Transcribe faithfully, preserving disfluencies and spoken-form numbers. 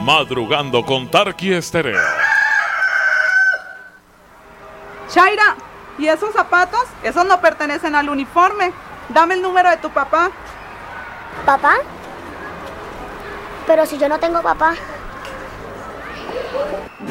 Madrugando con Tarqui Estereo. Shaira, ¿y esos zapatos? Esos no pertenecen al uniforme. Dame el número de tu papá. ¿Papá? Pero si yo no tengo papá.